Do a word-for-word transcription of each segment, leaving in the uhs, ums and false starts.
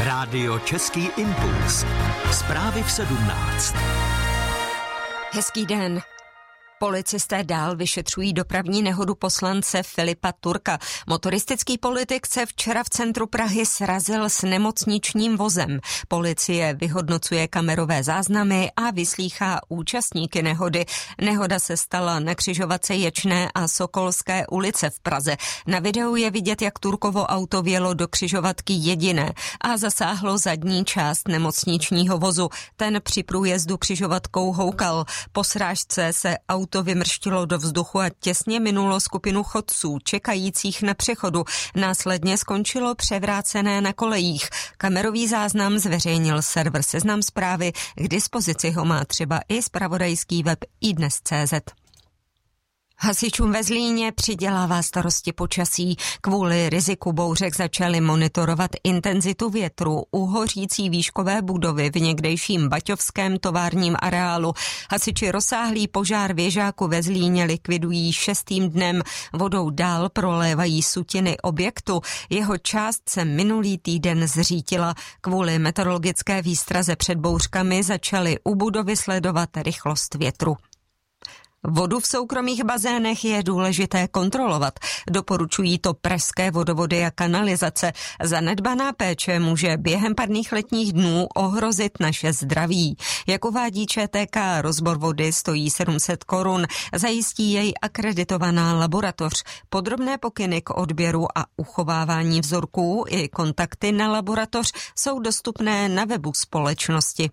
Rádio Český impuls. Zprávy v sedmnáct. Hezký den. Policisté dál vyšetřují dopravní nehodu poslance Filipa Turka. Motoristický politik se včera v centru Prahy srazil s nemocničním vozem. Policie vyhodnocuje kamerové záznamy a vyslýchá účastníky nehody. Nehoda se stala na křižovatce Ječné a Sokolské ulice v Praze. Na videu je vidět, jak Turkovo auto vjelo do křižovatky Jediné a zasáhlo zadní část nemocničního vozu. Ten při průjezdu křižovatkou houkal. Po srážce se auto to vymrštilo do vzduchu a těsně minulo skupinu chodců čekajících na přechodu. Následně skončilo převrácené na kolejích. Kamerový záznam zveřejnil server Seznam Zprávy. K dispozici ho má třeba i zpravodajský web iDnes tečka cé zet. Hasičům ve Zlíně přidělává starosti počasí. Kvůli riziku bouřek začali monitorovat intenzitu větru u hořící výškové budovy v někdejším baťovském továrním areálu. Hasiči rozsáhlý požár věžáku ve Zlíně likvidují šestým dnem. Vodou dál prolévají sutiny objektu. Jeho část se minulý týden zřítila. Kvůli meteorologické výstraze před bouřkami začali u budovy sledovat rychlost větru. Vodu v soukromých bazénech je důležité kontrolovat. Doporučují to pražské vodovody a kanalizace. Zanedbaná péče může během parných letních dnů ohrozit naše zdraví. Jak uvádí ČTK, rozbor vody stojí sedm set korun. Zajistí jej akreditovaná laboratoř. Podrobné pokyny k odběru a uchovávání vzorků i kontakty na laboratoř jsou dostupné na webu společnosti.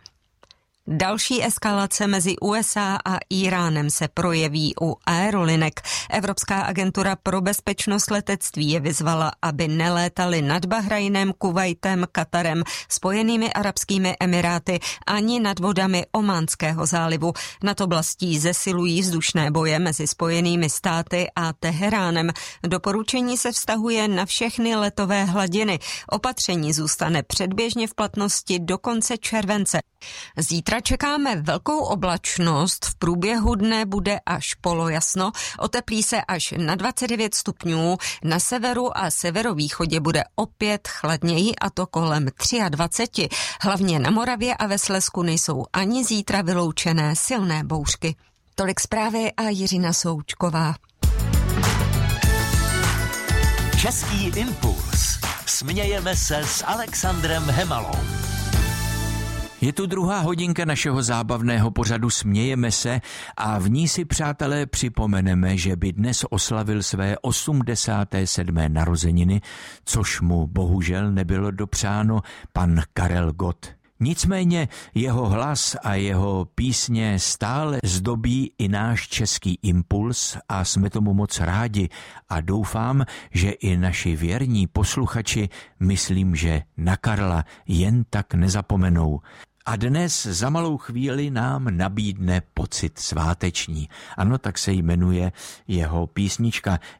Další eskalace mezi U S A a Íránem se projeví u aerolinek. Evropská agentura pro bezpečnost letectví je vyzvala, aby nelétali nad Bahrajnem, Kuvajtem, Katarem, Spojenými arabskými emiráty ani nad vodami Ománského zálivu. Nad oblastí zesilují vzdušné boje mezi Spojenými státy a Teheránem. Doporučení se vztahuje na všechny letové hladiny. Opatření zůstane předběžně v platnosti do konce července. Zítra čekáme velkou oblačnost, v průběhu dne bude až polojasno, oteplí se až na dvacet devět stupňů, na severu a severovýchodě bude opět chladněji a to kolem dvacet tři. Hlavně na Moravě a ve Slezsku nejsou ani zítra vyloučené silné bouřky. Tolik zprávy a Jiřina Součková. Český impuls. Smějeme se s Alexandrem Hemalou. Je tu druhá hodinka našeho zábavného pořadu Smějeme se a v ní si, přátelé, připomeneme, že by dnes oslavil své osmdesáté sedmé narozeniny, což mu bohužel nebylo dopřáno, pan Karel Gott. Nicméně jeho hlas a jeho písně stále zdobí i náš Český impuls a jsme tomu moc rádi a doufám, že i naši věrní posluchači, myslím, že na Karla jen tak nezapomenou. A dnes za malou chvíli nám nabídne pocit sváteční. Ano, tak se jmenuje jeho písnička.